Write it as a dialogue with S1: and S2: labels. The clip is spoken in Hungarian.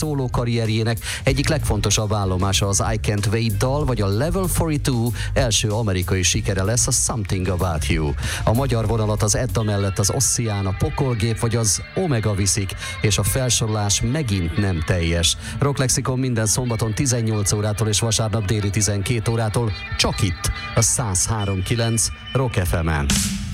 S1: szóló karrierjének egyik legfontosabb állomása az I Can't Wait dal, vagy a Level 42 első amerikai sikere lesz a Something About You. A magyar vonalat az Edda mellett az Ossian, a Pokolgép vagy az Omega viszik, és a felsorolás megint nem teljes. Rock Lexikon minden szombaton 18 órától és vasárnap déli 12 órától csak itt, a 103.9 Rock FM-en.